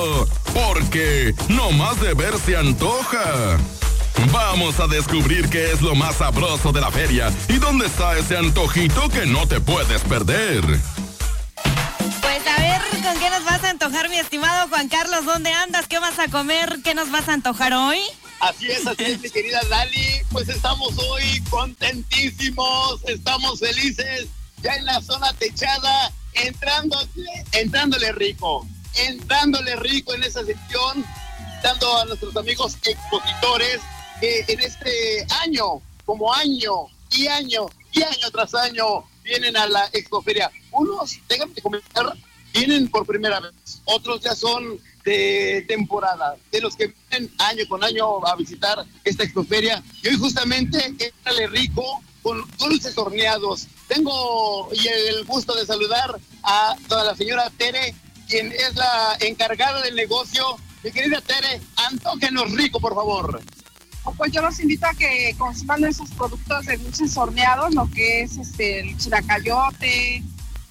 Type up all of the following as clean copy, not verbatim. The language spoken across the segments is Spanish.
Porque no más de ver se antoja. Vamos a descubrir qué es lo más sabroso de la feria y dónde está ese antojito que no te puedes perder. Pues a ver, ¿con qué nos vas a antojar, mi estimado Juan Carlos? ¿Dónde andas? ¿Qué vas a comer? ¿Qué nos vas a antojar hoy? Así es, mi querida Lali. Pues estamos hoy contentísimos, estamos felices, ya en la zona techada, entrándole rico en esa sección, dando a nuestros amigos expositores que en este año, como año tras año, vienen a la Expoferia. Unos, déjame comentar, vienen por primera vez, otros ya son de temporada, de los que vienen año con año a visitar esta Expoferia. Y hoy justamente, entrale rico con dulces horneados. Tengo el gusto de saludar a toda la señora Tere, quien es la encargada del negocio. Mi querida Tere, antójenos rico, por favor. Pues yo los invito a que consuman esos productos de dulces horneados, lo que es el chiracayote,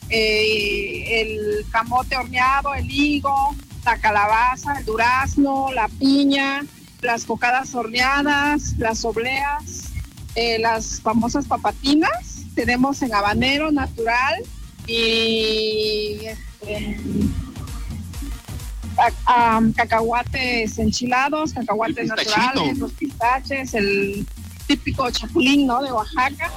el camote horneado, el higo, la calabaza, el durazno, la piña, las cocadas horneadas, las obleas, las famosas papatinas. Tenemos en habanero natural y cacahuates enchilados, cacahuates naturales, los pistaches, el típico chapulín, ¿no?, de Oaxaca,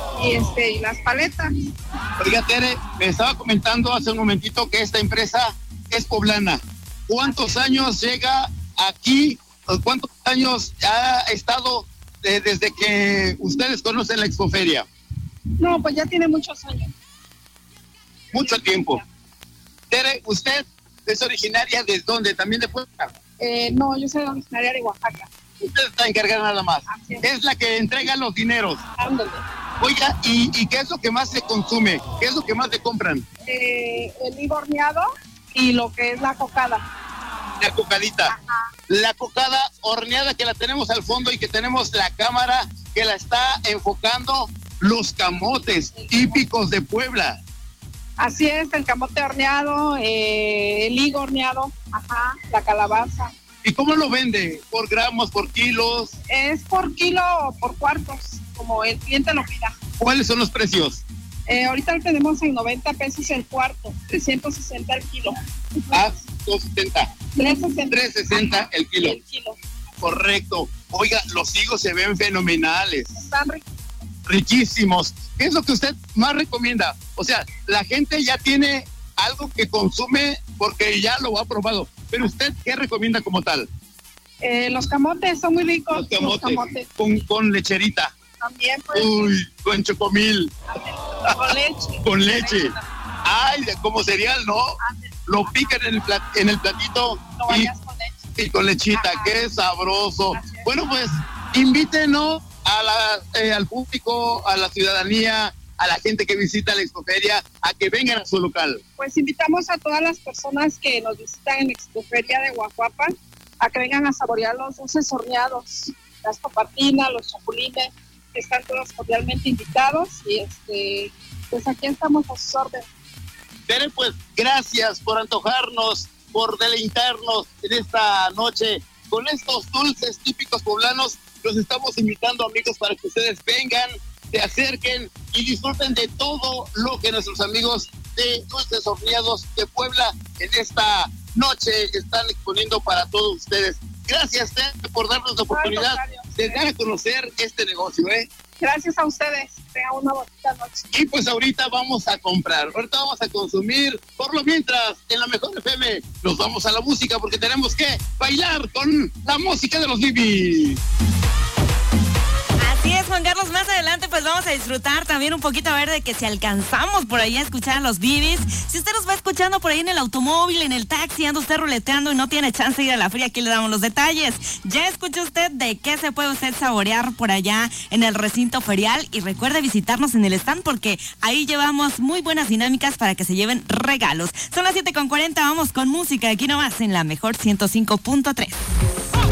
y las paletas. Oiga, Tere, me estaba comentando hace un momentito que esta empresa es poblana. ¿Cuántos años llega aquí? ¿Cuántos años ha estado desde que ustedes conocen la Expoferia? No, pues ya tiene muchos años. Mucho tiempo. Tere, ¿usted es originaria de dónde? ¿También de Puebla? No, yo soy originaria de Oaxaca. Usted está encargada nada más. Es la que entrega los dineros. Ándale. Oiga, ¿y qué es lo que más se consume? ¿Qué es lo que más se compran? El higo horneado y lo que es la cocada. La cocadita. Ajá. La cocada horneada que la tenemos al fondo y que tenemos la cámara que la está enfocando. Los camotes típicos de Puebla. Así es, el camote horneado, el higo horneado, ajá, la calabaza. ¿Y cómo lo vende? ¿Por gramos, por kilos? Es por kilo o por cuartos, como el cliente lo pida. ¿Cuáles son los precios? Ahorita lo tenemos en 90 pesos el cuarto, 360 el kilo. Ah, 270. 360 el kilo. El kilo. Correcto. Oiga, los higos se ven fenomenales. Están ricos. Riquísimos. ¿Qué es lo que usted más recomienda? O sea, la gente ya tiene algo que consume porque ya lo ha probado. Pero usted, ¿qué recomienda como tal? Los camotes son muy ricos. Los camotes. Con lecherita. También, pues. Uy, con chocomil. Con leche. Con leche. Ay, como cereal, ¿no? Lo pican en el platito. Lo bañas con leche. Y con lechita. Ajá. Qué sabroso. Bueno, pues, invítenos al público, a la ciudadanía, a la gente que visita la Expoferia, a que vengan a su local. Pues invitamos a todas las personas que nos visitan en la Expoferia de Guajuapan a que vengan a saborear los dulces horneados, las papatinas, los chapulines, que están todos cordialmente invitados y pues aquí estamos a sus órdenes. Tere, pues gracias por antojarnos, por deleitarnos en esta noche con estos dulces típicos poblanos. Los estamos invitando, amigos, para que ustedes vengan, se acerquen y disfruten de todo lo que nuestros amigos de Dulces Horneados de Puebla en esta noche están exponiendo para todos ustedes. Gracias, Tere, por darnos la oportunidad de dar a conocer este negocio, Gracias a ustedes. Tengan una bonita noche. Y pues ahorita vamos a comprar, ahorita vamos a consumir. Por lo mientras, en la Mejor FM, nos vamos a la música porque tenemos que bailar con la música de los Bibis. Así es, Juan Carlos, más adelante pues vamos a disfrutar también un poquito a ver de que si alcanzamos por ahí a escuchar a los Bibis. Si usted nos va escuchando por ahí en el automóvil, en el taxi, anda usted ruleteando y no tiene chance de ir a la feria, aquí le damos los detalles. Ya escuchó usted de qué se puede usted saborear por allá en el recinto ferial y recuerde visitarnos en el stand porque ahí llevamos muy buenas dinámicas para que se lleven regalos. Son las 7:40, vamos con música aquí nomás en la Mejor 105.3.